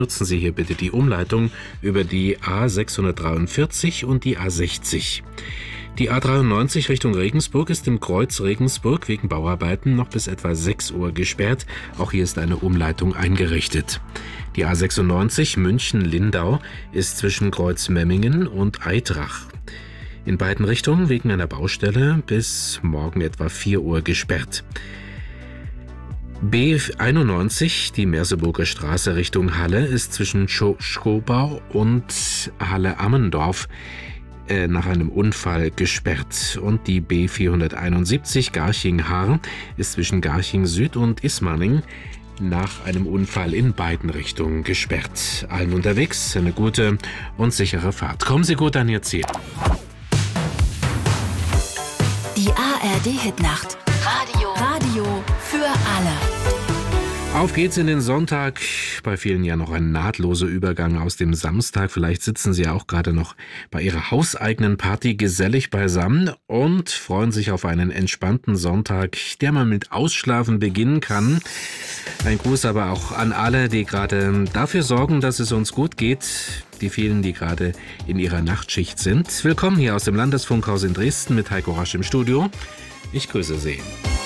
Nutzen Sie hier bitte die Umleitung über die A643 und die A60. Die A93 Richtung Regensburg ist im Kreuz Regensburg wegen Bauarbeiten noch bis etwa 6 Uhr gesperrt. Auch hier ist eine Umleitung eingerichtet. Die A96 München-Lindau ist zwischen Kreuz Memmingen und Eitrach in beiden Richtungen wegen einer Baustelle bis morgen etwa 4 Uhr gesperrt. B91, die Merseburger Straße Richtung Halle, ist zwischen Schkobau und Halle-Ammendorf nach einem Unfall gesperrt. Und die B471 Garching-Haar ist zwischen Garching Süd und Ismaning nach einem Unfall in beiden Richtungen gesperrt. Allen unterwegs eine gute und sichere Fahrt. Kommen Sie gut an Ihr Ziel. Die ARD-Hitnacht. Radio für alle. Auf geht's in den Sonntag. Bei vielen ja noch ein nahtloser Übergang aus dem Samstag. Vielleicht sitzen Sie ja auch gerade noch bei Ihrer hauseigenen Party gesellig beisammen und freuen sich auf einen entspannten Sonntag, der man mit Ausschlafen beginnen kann. Ein Gruß aber auch an alle, die gerade dafür sorgen, dass es uns gut geht. Die vielen, die gerade in ihrer Nachtschicht sind. Willkommen hier aus dem Landesfunkhaus in Dresden mit Heiko Rasch im Studio. Ich grüße Sie.